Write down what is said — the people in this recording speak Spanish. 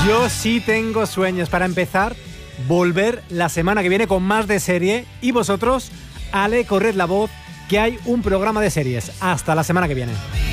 Yo sí tengo sueños. Para empezar, volver la semana que viene con más de serie. Y vosotros, Ale, corred la voz, que hay un programa de series. Hasta la semana que viene.